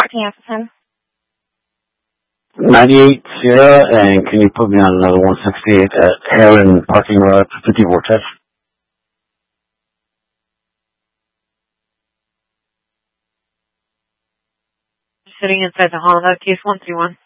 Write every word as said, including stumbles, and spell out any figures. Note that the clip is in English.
Parking Appleton. ninety-eight Sierra, and can you put me on another one sixty-eight at Heron Parking Lot, fifty Vortex? Sitting inside the Honda, case one three one.